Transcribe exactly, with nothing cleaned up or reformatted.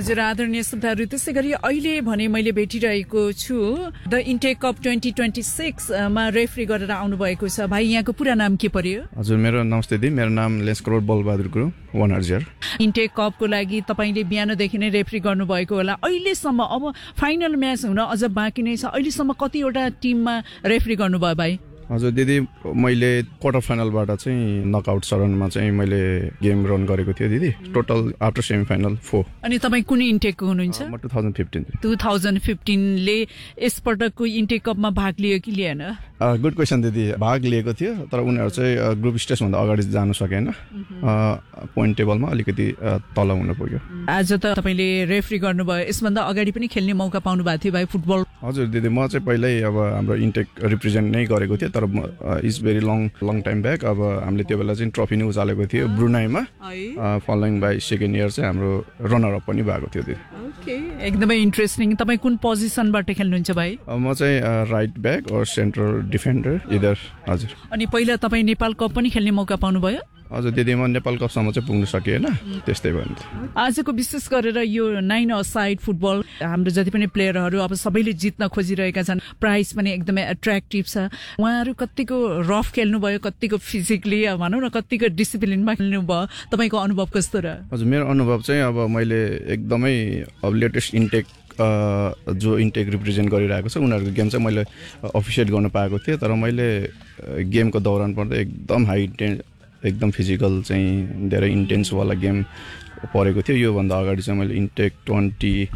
हजुर आदरणीय श्रोताहरू, त्यसै गरी अहिले भने मैले भेटिरहेको छु the intake cup twenty twenty six मा रेफ्री गरेर आउनुभएको छ। भाइ यहाँको पुरा नाम के पर्यो? हजुर मेरो नमस्ते दिदी, मेरो नाम लेन्सक्रोड बलबहादुर गुरुङ, वान हर्जर। इन्टेक कपको लागि तपाईँले बिहानदेखि नै रेफ्री गर्नुभएको होला। अहिलेसम्म अब फाइनल म्याच हुन अझ बाँकी नै छ, अहिलेसम्म कतिवटा टिममा रेफ्री गर्नुभयो भाइ? हजुर दिदी, मैले क्वार्टर फाइनलबाट चाहिँ नकआउट चरणमा चाहिँ मैले गेम रन गरेको थिएँ दिदी। Total after semi final four. अनि तपाईँ कुन इन्टेकको हुनुहुन्छ? म two thousand fifteen two thousand फिफ्टिनले यसपटकको intake कपमा भाग लियो कि लिएन? गुड क्वेसन दिदी, भाग लिएको थियो तर उनीहरू चाहिँ ग्रुप स्टेजभन्दा अगाडि जानु सकेन, पोइन्ट टेबलमा अलिकति तल हुन पुग्यो। आज त तपाईँले रेफ्री गर्नुभयो, यसभन्दा अगाडि पनि खेल्ने मौका पाउनु भएको थियो भाइ फुटबल? हजुर दिदी, म चाहिँ पहिल्यै अब हाम्रो इन्टेक रिप्रेजेन्ट नै गरेको थिएँ, तर it's very long long time back. अब हामीले त्यो बेला चाहिँ ट्रफी नै उचालेको थियो ब्रुनाईमा। फलोइङ बाई सेकेन्ड इयर चाहिँ हाम्रो रनर अप पनि भएको थियो दिदी। ओके, एकदमै इन्ट्रेस्टिङ। तपाईँ कुन पोजिसनबाट खेल्नुहुन्छ भाइ? म चाहिँ राइट ब्याक और सेन्ट्रल डिफेन्डर इधर। हजुर। अनि पहिला तपाईँ नेपाल कप पनि खेल्ने मौका पाउनुभयो? हजुर दिदी, म नेपाल कपसम्म चाहिँ पुग्न सकिएन, त्यस्तै भयो। आजको विशेष गरेर यो नाइन अ साइड फुटबल, हाम्रो जति पनि प्लेयरहरू अब सबैले जित्न खोजिरहेका छन्, प्राइज पनि एकदमै एट्र्याक्टिभ छ। उहाँहरू कतिको रफ खेल्नुभयो, कतिको फिजिकली भनौँ न कतिको डिसिप्लिनमा खेल्नुभयो, तपाईँको अनुभव कस्तो रह्यो? हजुर, मेरो अनुभव चाहिँ अब मैले एकदमै अब लेटेस्ट इन्टेक जो इन्टेक रिप्रेजेन्ट गरिरहेको छ उनीहरूको गेम चाहिँ मैले अफिसिएट गर्न पाएको थिएँ, तर मैले गेमको दौरान पर्दा एकदम हाई इन्टेन्स एकदम फिजिकल चाहिँ धेरै इन्टेन्सवाला गेम परेको थियो। योभन्दा अगाडि चाहिँ मैले इन्टेक ट्वेन्टी